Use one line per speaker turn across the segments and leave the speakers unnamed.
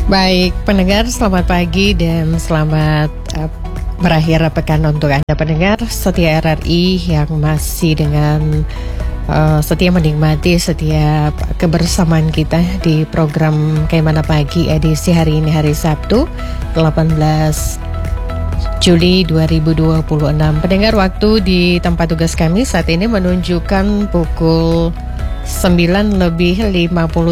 Baik, pendengar, selamat pagi dan selamat berakhir pekan untuk Anda pendengar setia RRI yang masih dengan setia menikmati setiap kebersamaan kita di program Kaimana Pagi edisi hari ini, hari Sabtu 18 Juli 2026. Pendengar, waktu di tempat tugas kami saat ini menunjukkan pukul 9:53.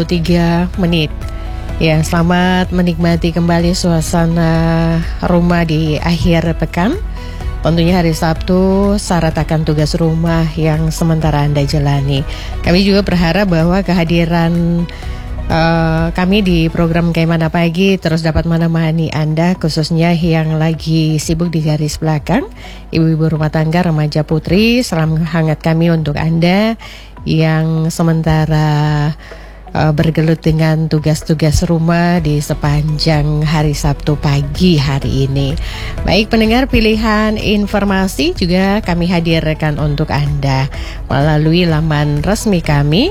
Ya, selamat menikmati kembali suasana rumah di akhir pekan. Tentunya hari Sabtu syarat akan tugas rumah yang sementara Anda jalani. Kami juga berharap bahwa kehadiran kami di program Kaimana Pagi terus dapat menemani Anda, khususnya yang lagi sibuk di garis belakang, ibu-ibu rumah tangga, remaja putri. Salam hangat kami untuk Anda yang sementara bergelut dengan tugas-tugas rumah di sepanjang hari Sabtu pagi hari ini. Baik pendengar, pilihan informasi juga kami hadirkan untuk Anda melalui laman resmi kami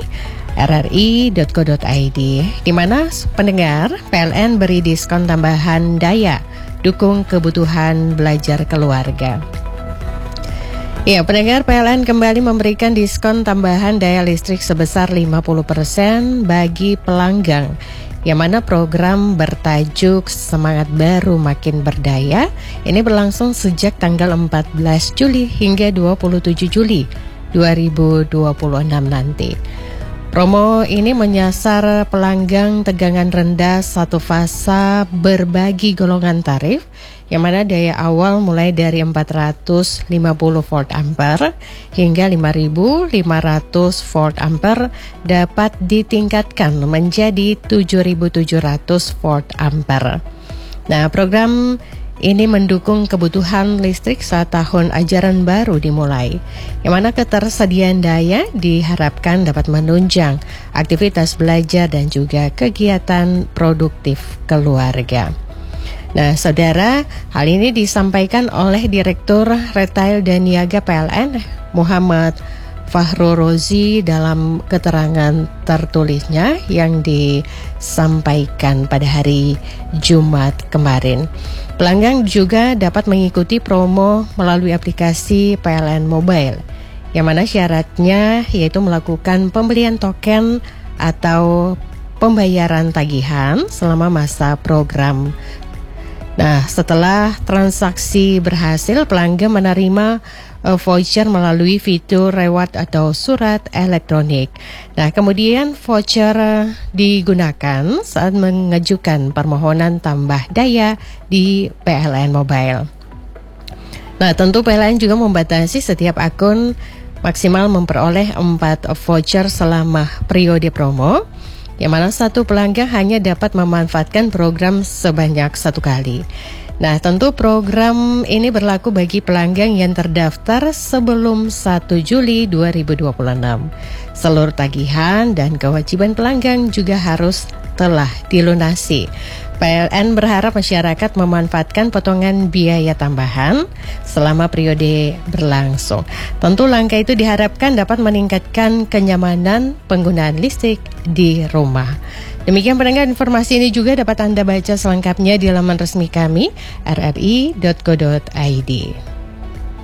rri.co.id, di mana pendengar PLN beri diskon tambahan daya dukung kebutuhan belajar keluarga. Ya, pendengar, PLN kembali memberikan diskon tambahan daya listrik sebesar 50% bagi pelanggan, yang mana program bertajuk Semangat Baru Makin Berdaya ini berlangsung sejak tanggal 14 Juli hingga 27 Juli 2026 nanti. Promo ini menyasar pelanggan tegangan rendah satu fasa berbagi golongan tarif, yang mana daya awal mulai dari 450 volt ampere hingga 5.500 volt ampere dapat ditingkatkan menjadi 7.700 volt ampere. Nah, program ini mendukung kebutuhan listrik saat tahun ajaran baru dimulai, yang mana ketersediaan daya diharapkan dapat menunjang aktivitas belajar dan juga kegiatan produktif keluarga. Nah, saudara, hal ini disampaikan oleh Direktur Retail dan Niaga PLN, Muhammad Fahru Rozi, dalam keterangan tertulisnya yang disampaikan pada hari Jumat kemarin. Pelanggan juga dapat mengikuti promo melalui aplikasi PLN Mobile, yang mana syaratnya yaitu melakukan pembelian token atau pembayaran tagihan selama masa program. Nah, setelah transaksi berhasil, pelanggan menerima voucher melalui fitur reward atau surat elektronik. Nah, kemudian voucher digunakan saat mengajukan permohonan tambah daya di PLN Mobile. Nah, tentu PLN juga membatasi setiap akun maksimal memperoleh 4 voucher selama periode promo, yang mana satu pelanggan hanya dapat memanfaatkan program sebanyak satu kali. Nah, tentu program ini berlaku bagi pelanggan yang terdaftar sebelum 1 Juli 2026. Seluruh tagihan dan kewajiban pelanggan juga harus telah dilunasi. PLN berharap masyarakat memanfaatkan potongan biaya tambahan selama periode berlangsung. Tentu langkah itu diharapkan dapat meningkatkan kenyamanan penggunaan listrik di rumah. Demikian pendengar, informasi ini juga dapat Anda baca selengkapnya di laman resmi kami rri.co.id.